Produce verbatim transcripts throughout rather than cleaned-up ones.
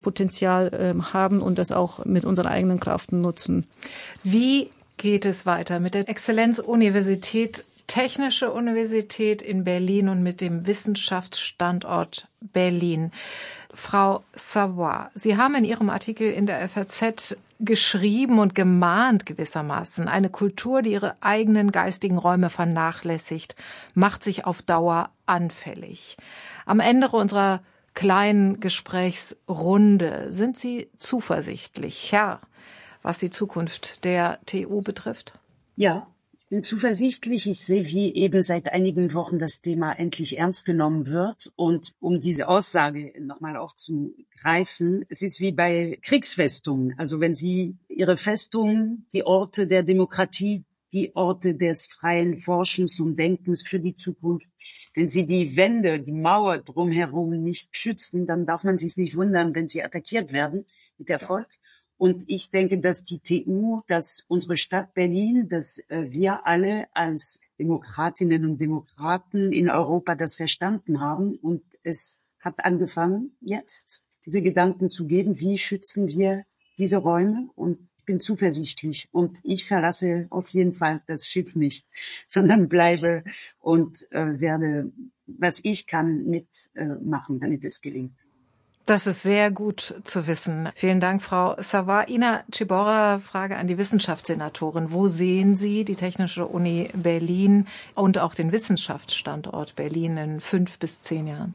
Potenzial ähm, haben und das auch mit unserer eigenen Kraft nutzen. Wie geht es weiter mit der Exzellenzuniversität, Technische Universität in Berlin und mit dem Wissenschaftsstandort Berlin? Frau Savoy, Sie haben in Ihrem Artikel in der F A Z geschrieben und gemahnt gewissermaßen, eine Kultur, die ihre eigenen geistigen Räume vernachlässigt, macht sich auf Dauer anfällig. Am Ende unserer kleinen Gesprächsrunde sind Sie zuversichtlich, Herr, was die Zukunft der T U betrifft? Ja, ich bin zuversichtlich. Ich sehe, wie eben seit einigen Wochen das Thema endlich ernst genommen wird. Und um diese Aussage nochmal aufzugreifen, es ist wie bei Kriegsfestungen. Also wenn Sie Ihre Festungen, die Orte der Demokratie, die Orte des freien Forschens und Denkens für die Zukunft, wenn Sie die Wände, die Mauer drumherum nicht schützen, dann darf man sich nicht wundern, wenn sie attackiert werden mit Erfolg. Und ich denke, dass die T U, dass unsere Stadt Berlin, dass äh, wir alle als Demokratinnen und Demokraten in Europa das verstanden haben. Und es hat angefangen, jetzt diese Gedanken zu geben, wie schützen wir diese Räume. Und ich bin zuversichtlich. Und ich verlasse auf jeden Fall das Schiff nicht, sondern bleibe und äh, werde, was ich kann, mitmachen, äh, damit es gelingt. Das ist sehr gut zu wissen. Vielen Dank, Frau Savoy. Ina Ciborra, Frage an die Wissenschaftssenatorin. Wo sehen Sie die Technische Uni Berlin und auch den Wissenschaftsstandort Berlin in fünf bis zehn Jahren?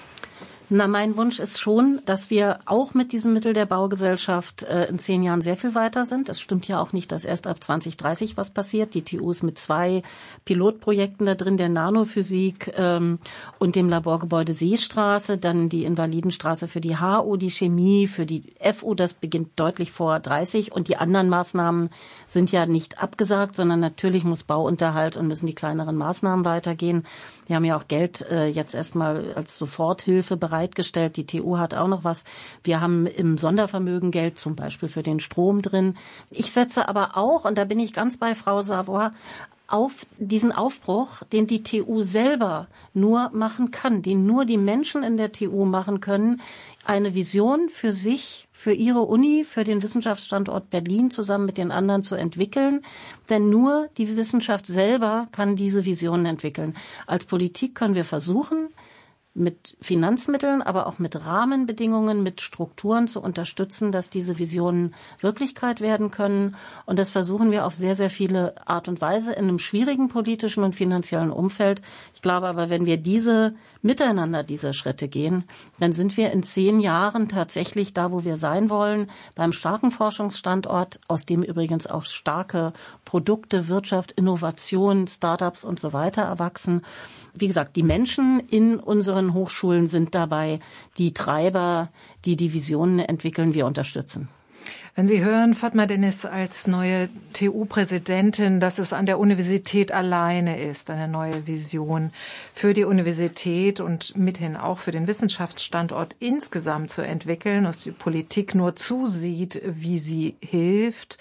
Na, mein Wunsch ist schon, dass wir auch mit diesem Mittel der Baugesellschaft äh, in zehn Jahren sehr viel weiter sind. Es stimmt ja auch nicht, dass erst ab zwanzig dreißig was passiert. Die T U ist mit zwei Pilotprojekten da drin, der Nanophysik ähm, und dem Laborgebäude Seestraße, dann die Invalidenstraße für die H U, die Chemie, für die F U, das beginnt deutlich vor dreißig. Und die anderen Maßnahmen sind ja nicht abgesagt, sondern natürlich muss Bauunterhalt und müssen die kleineren Maßnahmen weitergehen. Wir haben ja auch Geld äh, jetzt erstmal als Soforthilfe bereitgestellt. Die T U hat auch noch was. Wir haben im Sondervermögen Geld zum Beispiel für den Strom drin. Ich setze aber auch, und da bin ich ganz bei Frau Savoy, auf diesen Aufbruch, den die T U selber nur machen kann, den nur die Menschen in der T U machen können, eine Vision für sich, für ihre Uni, für den Wissenschaftsstandort Berlin zusammen mit den anderen zu entwickeln. Denn nur die Wissenschaft selber kann diese Visionen entwickeln. Als Politik können wir versuchen, mit Finanzmitteln, aber auch mit Rahmenbedingungen, mit Strukturen zu unterstützen, dass diese Visionen Wirklichkeit werden können. Und das versuchen wir auf sehr, sehr viele Art und Weise in einem schwierigen politischen und finanziellen Umfeld. Ich glaube aber, wenn wir diese miteinander diese Schritte gehen, dann sind wir in zehn Jahren tatsächlich da, wo wir sein wollen, beim starken Forschungsstandort, aus dem übrigens auch starke Produkte, Wirtschaft, Innovation, Startups und so weiter erwachsen. Wie gesagt, die Menschen in unseren Hochschulen sind dabei die Treiber, die die Visionen entwickeln, wir unterstützen. Wenn Sie hören, Fatma Deniz als neue T U-Präsidentin, dass es an der Universität alleine ist, eine neue Vision für die Universität und mithin auch für den Wissenschaftsstandort insgesamt zu entwickeln, dass die Politik nur zusieht, wie sie hilft.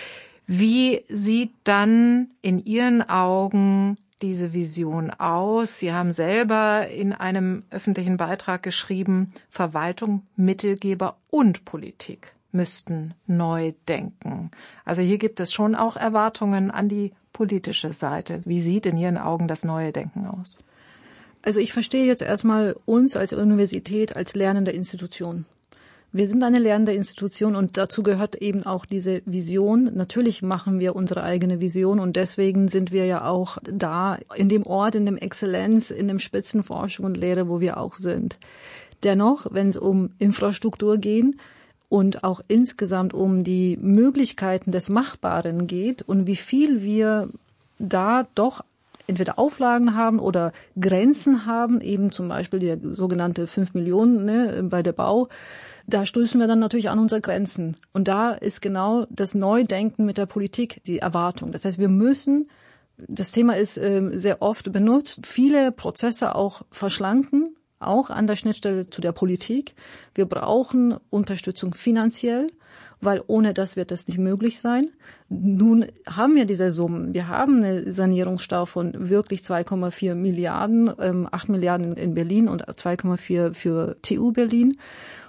Wie sieht dann in Ihren Augen diese Vision aus? Sie haben selber in einem öffentlichen Beitrag geschrieben, Verwaltung, Mittelgeber und Politik müssten neu denken. Also hier gibt es schon auch Erwartungen an die politische Seite. Wie sieht in Ihren Augen das neue Denken aus? Also ich verstehe jetzt erstmal uns als Universität als lernende Institution. Wir sind eine lernende Institution und dazu gehört eben auch diese Vision. Natürlich machen wir unsere eigene Vision und deswegen sind wir ja auch da in dem Ort, in dem Exzellenz, in dem Spitzenforschung und Lehre, wo wir auch sind. Dennoch, wenn es um Infrastruktur geht und auch insgesamt um die Möglichkeiten des Machbaren geht und wie viel wir da doch entweder Auflagen haben oder Grenzen haben, eben zum Beispiel die sogenannte fünf Millionen ne, bei der Bau, da stoßen wir dann natürlich an unsere Grenzen. Und da ist genau das Neudenken mit der Politik die Erwartung. Das heißt, wir müssen, das Thema ist äh, sehr oft benutzt, viele Prozesse auch verschlanken, auch an der Schnittstelle zu der Politik. Wir brauchen Unterstützung finanziell, weil ohne das wird das nicht möglich sein. Nun haben wir diese Summen. Wir haben einen Sanierungsstau von wirklich zwei Komma vier Milliarden, ähm, acht Milliarden in Berlin und zwei Komma vier für T U Berlin.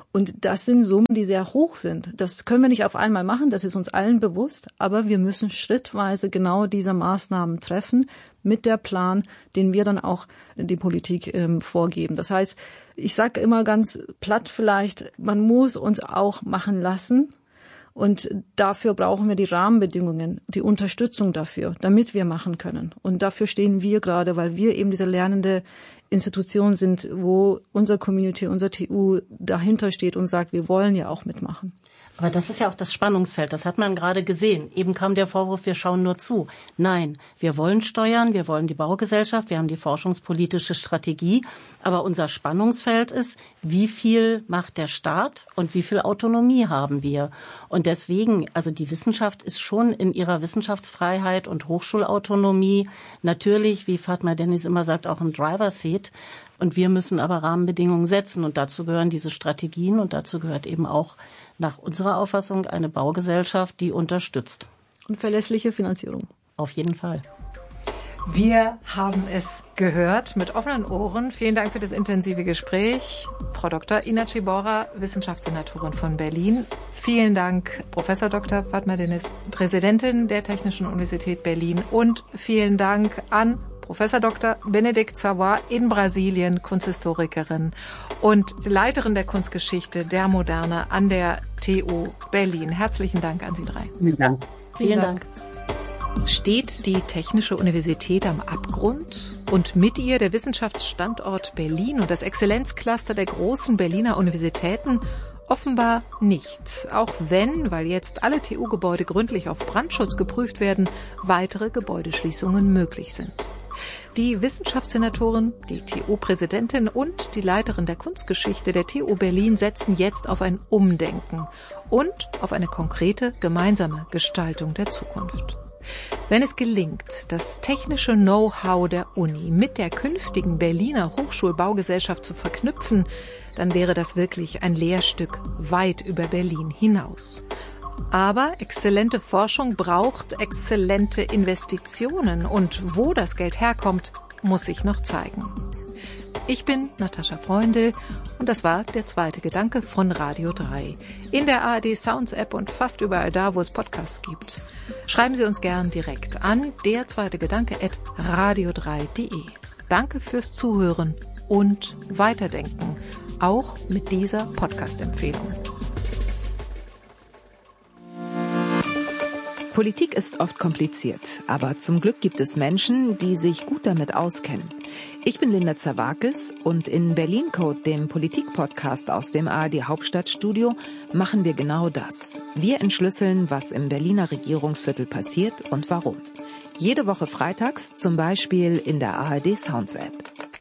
Und das sind Summen, die sehr hoch sind. Das können wir nicht auf einmal machen, das ist uns allen bewusst, aber wir müssen schrittweise genau diese Maßnahmen treffen mit der Plan, den wir dann auch die Politik ähm, vorgeben. Das heißt, ich sage immer ganz platt vielleicht, man muss uns auch machen lassen. Und dafür brauchen wir die Rahmenbedingungen, die Unterstützung dafür, damit wir machen können. Und dafür stehen wir gerade, weil wir eben diese lernende Institution sind, wo unser Community, unser T U dahinter steht und sagt, wir wollen ja auch mitmachen. Aber das ist ja auch das Spannungsfeld, das hat man gerade gesehen. Eben kam der Vorwurf, wir schauen nur zu. Nein, wir wollen steuern, wir wollen die Baugesellschaft, wir haben die forschungspolitische Strategie. Aber unser Spannungsfeld ist, wie viel macht der Staat und wie viel Autonomie haben wir? Und deswegen, also die Wissenschaft ist schon in ihrer Wissenschaftsfreiheit und Hochschulautonomie natürlich, wie Fatma Dennis immer sagt, auch ein Driver-Seat. Und wir müssen aber Rahmenbedingungen setzen. Und dazu gehören diese Strategien und dazu gehört eben auch nach unserer Auffassung eine Baugesellschaft, die unterstützt. Und verlässliche Finanzierung. Auf jeden Fall. Wir haben es gehört mit offenen Ohren. Vielen Dank für das intensive Gespräch. Frau Doktor Ina Cibora, Wissenschaftssenatorin von Berlin. Vielen Dank, Professor Doktor Fatma Dennis, Präsidentin der Technischen Universität Berlin. Und vielen Dank an Professor Doktor Benedikt Savoy in Brasilien, Kunsthistorikerin und Leiterin der Kunstgeschichte der Moderne an der T U Berlin. Herzlichen Dank an Sie drei. Vielen Dank. Vielen Dank. Steht die Technische Universität am Abgrund? Und mit ihr der Wissenschaftsstandort Berlin und das Exzellenzcluster der großen Berliner Universitäten? Offenbar nicht. Auch wenn, weil jetzt alle T U-Gebäude gründlich auf Brandschutz geprüft werden, weitere Gebäudeschließungen möglich sind. Die Wissenschaftssenatorin, die T U-Präsidentin und die Leiterin der Kunstgeschichte der T U Berlin setzen jetzt auf ein Umdenken und auf eine konkrete gemeinsame Gestaltung der Zukunft. Wenn es gelingt, das technische Know-how der Uni mit der künftigen Berliner Hochschulbaugesellschaft zu verknüpfen, dann wäre das wirklich ein Lehrstück weit über Berlin hinaus. Aber exzellente Forschung braucht exzellente Investitionen und wo das Geld herkommt, muss sich noch zeigen. Ich bin Natascha Freundl und das war der zweite Gedanke von Radio drei. In der A R D Sounds App und fast überall da, wo es Podcasts gibt. Schreiben Sie uns gern direkt an der zweite Gedanke at radio drei punkt de. Danke fürs Zuhören und Weiterdenken, auch mit dieser Podcast-Empfehlung. Politik ist oft kompliziert, aber zum Glück gibt es Menschen, die sich gut damit auskennen. Ich bin Linda Zawakis und in Berlin Code, dem Politik-Podcast aus dem A R D Hauptstadtstudio, machen wir genau das. Wir entschlüsseln, was im Berliner Regierungsviertel passiert und warum. Jede Woche freitags, zum Beispiel in der A R D Sounds App.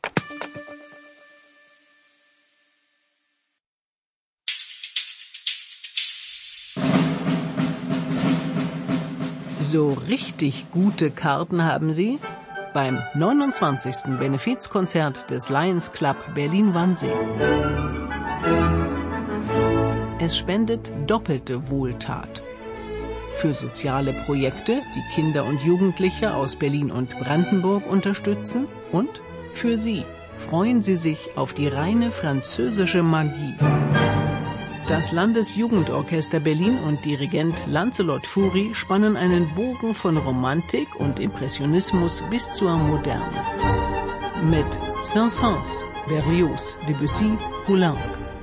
So richtig gute Karten haben Sie beim neunundzwanzigsten Benefizkonzert des Lions Club Berlin-Wannsee. Es spendet doppelte Wohltat. Für soziale Projekte, die Kinder und Jugendliche aus Berlin und Brandenburg unterstützen. Und für Sie freuen Sie sich auf die reine französische Magie. Das Landesjugendorchester Berlin und Dirigent Lancelot Fourie spannen einen Bogen von Romantik und Impressionismus bis zur Moderne. Mit Saint-Saëns, Berlioz, Debussy, Poulenc.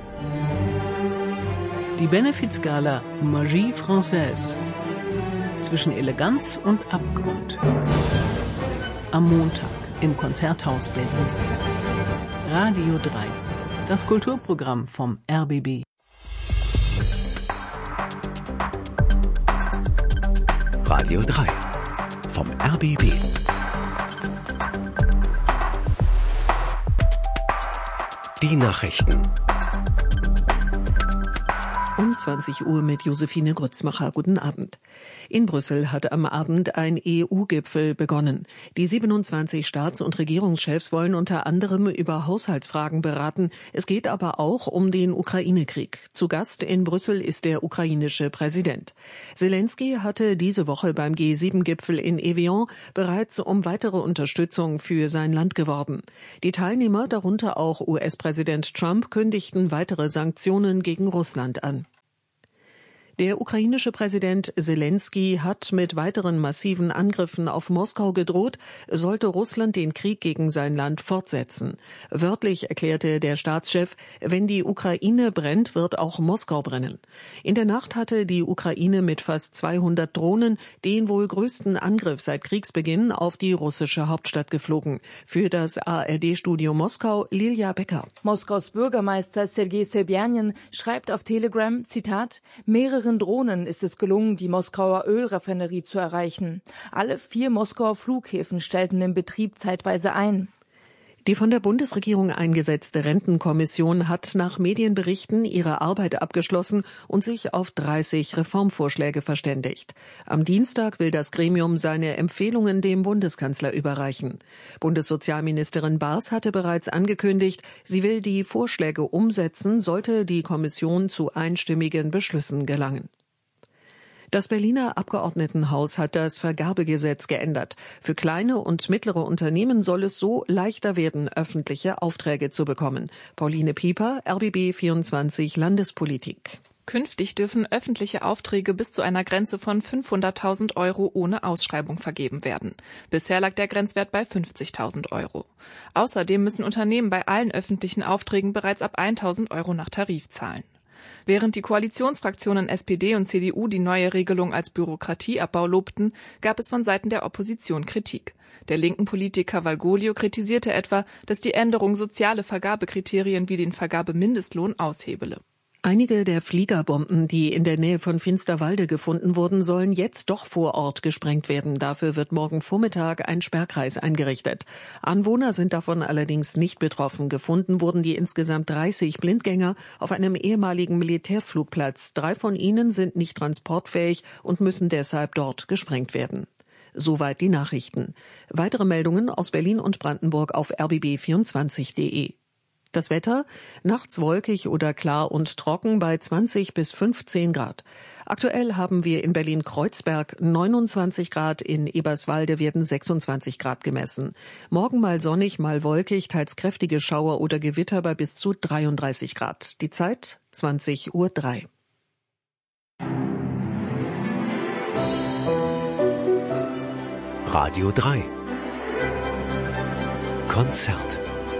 Die Benefizgala Magie Française. Zwischen Eleganz und Abgrund. Am Montag im Konzerthaus Berlin. Radio drei. Das Kulturprogramm vom R B B. Radio drei vom R B B. Die Nachrichten. Um zwanzig Uhr mit Josephine Grützmacher. Guten Abend. In Brüssel hat am Abend ein E U-Gipfel begonnen. Die siebenundzwanzig Staats- und Regierungschefs wollen unter anderem über Haushaltsfragen beraten. Es geht aber auch um den Ukraine-Krieg. Zu Gast in Brüssel ist der ukrainische Präsident. Selenskyj hatte diese Woche beim G sieben Gipfel in Evian bereits um weitere Unterstützung für sein Land geworben. Die Teilnehmer, darunter auch U S-Präsident Trump, kündigten weitere Sanktionen gegen Russland an. Der ukrainische Präsident Selenskyj hat mit weiteren massiven Angriffen auf Moskau gedroht, sollte Russland den Krieg gegen sein Land fortsetzen. Wörtlich erklärte der Staatschef, wenn die Ukraine brennt, wird auch Moskau brennen. In der Nacht hatte die Ukraine mit fast zweihundert Drohnen den wohl größten Angriff seit Kriegsbeginn auf die russische Hauptstadt geflogen. Für das A R D-Studio Moskau Lilia Becker. Moskaus Bürgermeister Sergei Sobjanin schreibt auf Telegram, Zitat, mehrere Drohnen ist es gelungen, die Moskauer Ölraffinerie zu erreichen. Alle vier Moskauer Flughäfen stellten den Betrieb zeitweise ein. Die von der Bundesregierung eingesetzte Rentenkommission hat nach Medienberichten ihre Arbeit abgeschlossen und sich auf dreißig Reformvorschläge verständigt. Am Dienstag will das Gremium seine Empfehlungen dem Bundeskanzler überreichen. Bundessozialministerin Baas hatte bereits angekündigt, sie will die Vorschläge umsetzen, sollte die Kommission zu einstimmigen Beschlüssen gelangen. Das Berliner Abgeordnetenhaus hat das Vergabegesetz geändert. Für kleine und mittlere Unternehmen soll es so leichter werden, öffentliche Aufträge zu bekommen. Pauline Pieper, R B B vierundzwanzig Landespolitik. Künftig dürfen öffentliche Aufträge bis zu einer Grenze von fünfhunderttausend Euro ohne Ausschreibung vergeben werden. Bisher lag der Grenzwert bei fünfzigtausend Euro. Außerdem müssen Unternehmen bei allen öffentlichen Aufträgen bereits ab tausend Euro nach Tarif zahlen. Während die Koalitionsfraktionen S P D und C D U die neue Regelung als Bürokratieabbau lobten, gab es von Seiten der Opposition Kritik. Der linken Politiker Valgoglio kritisierte etwa, dass die Änderung soziale Vergabekriterien wie den Vergabemindestlohn aushebele. Einige der Fliegerbomben, die in der Nähe von Finsterwalde gefunden wurden, sollen jetzt doch vor Ort gesprengt werden. Dafür wird morgen Vormittag ein Sperrkreis eingerichtet. Anwohner sind davon allerdings nicht betroffen. Gefunden wurden die insgesamt dreißig Blindgänger auf einem ehemaligen Militärflugplatz. Drei von ihnen sind nicht transportfähig und müssen deshalb dort gesprengt werden. Soweit die Nachrichten. Weitere Meldungen aus Berlin und Brandenburg auf r b b vierundzwanzig punkt de. Das Wetter, nachts wolkig oder klar und trocken bei zwanzig bis fünfzehn Grad. Aktuell haben wir in Berlin-Kreuzberg neunundzwanzig Grad, in Eberswalde werden sechsundzwanzig Grad gemessen. Morgen mal sonnig, mal wolkig, teils kräftige Schauer oder Gewitter bei bis zu dreiunddreißig Grad. Die Zeit zwanzig Uhr drei. Radio drei. Konzert.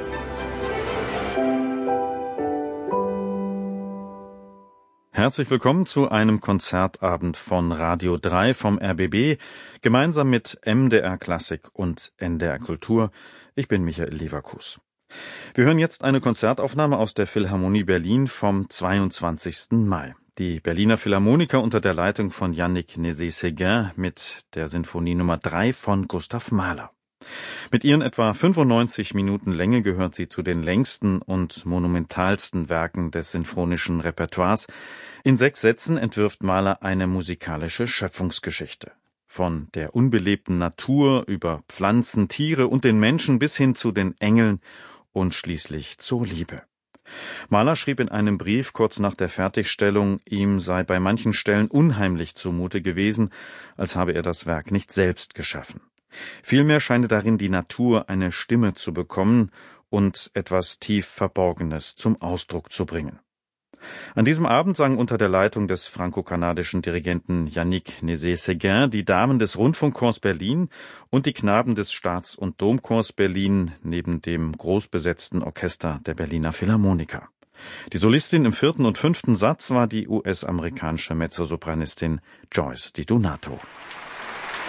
Herzlich willkommen zu einem Konzertabend von Radio drei vom R B B, gemeinsam mit M D R Klassik und N D R Kultur. Ich bin Michael Leverkus. Wir hören jetzt eine Konzertaufnahme aus der Philharmonie Berlin vom zweiundzwanzigsten Mai. Die Berliner Philharmoniker unter der Leitung von Yannick Nézet-Séguin mit der Sinfonie Nummer drei von Gustav Mahler. Mit ihren etwa fünfundneunzig Minuten Länge gehört sie zu den längsten und monumentalsten Werken des sinfonischen Repertoires. In sechs Sätzen entwirft Mahler eine musikalische Schöpfungsgeschichte. Von der unbelebten Natur über Pflanzen, Tiere und den Menschen bis hin zu den Engeln und schließlich zur Liebe. Mahler schrieb in einem Brief kurz nach der Fertigstellung, ihm sei bei manchen Stellen unheimlich zumute gewesen, als habe er das Werk nicht selbst geschaffen. Vielmehr scheine darin die Natur eine Stimme zu bekommen und etwas tief Verborgenes zum Ausdruck zu bringen. An diesem Abend sangen unter der Leitung des franko-kanadischen Dirigenten Yannick Nézet-Séguin die Damen des Rundfunkchors Berlin und die Knaben des Staats- und Domchors Berlin neben dem großbesetzten Orchester der Berliner Philharmoniker. Die Solistin im vierten und fünften Satz war die U S-amerikanische Mezzosopranistin Joyce Di Donato.